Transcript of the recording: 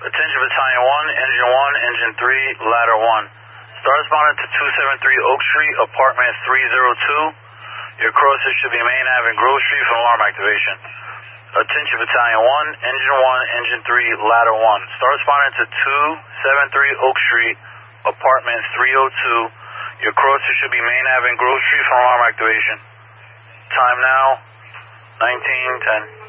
Attention Battalion 1, Engine 1, Engine 3, Ladder 1. Star responding to 273 Oak Street, Apartment 302. Your crosses should be Main Ave and Grove Street for alarm activation. Attention Battalion 1, Engine 1, Engine 3, Ladder 1. Star responding to 273 Oak Street, Apartment 302. Your crosses should be Main Ave and Grove Street for alarm activation. Time now, 19:10.